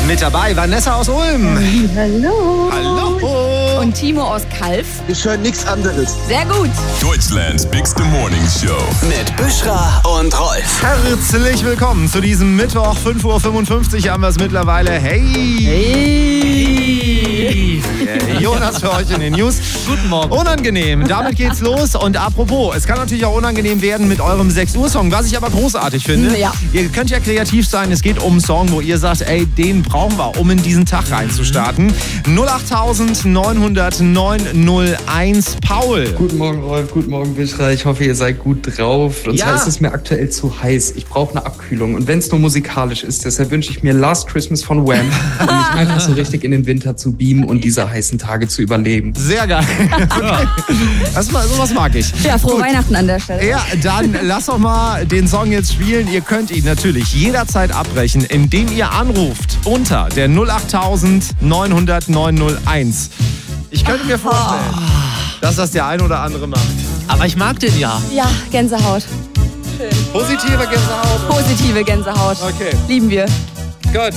Mit dabei Vanessa aus Ulm. Hallo. Hallo. Und Timo aus Kalf. Ich höre nichts anderes. Sehr gut. Deutschlands Bigste Morning Show. Mit Büschra und Rolf. Herzlich willkommen zu diesem Mittwoch, 5:55 Uhr haben wir es mittlerweile. Hey. Jonas für euch in den News. Guten Morgen. Unangenehm, damit geht's los. Und apropos, es kann natürlich auch unangenehm werden mit eurem 6 Uhr Song, was ich aber großartig finde. Ja. Ihr könnt ja kreativ sein, es geht um einen Song, wo ihr sagt, ey, den brauchen wir, um in diesen Tag reinzustarten. 08901 Paul. Guten Morgen, Rolf. Guten Morgen, Büschra. Ich hoffe, ihr seid gut drauf. Und zwar ist es mir aktuell zu heiß. Ich brauche eine Abkühlung. Und wenn es nur musikalisch ist, deshalb wünsche ich mir Last Christmas von Wham, um mich einfach so richtig in den Winter zu beamen und diese heißen Tage zu überleben. Sehr geil. Okay. Sowas mag ich. Ja, frohe Weihnachten an der Stelle. Ja, dann lasst doch mal den Song jetzt spielen. Ihr könnt ihn natürlich jederzeit abbrechen, indem ihr anruft unter der 08901. Ich könnte mir vorstellen, dass das der ein oder andere macht. Aber ich mag den ja. Ja, Gänsehaut. Schön. Positive Gänsehaut. Positive Gänsehaut. Okay. Lieben wir. Gut.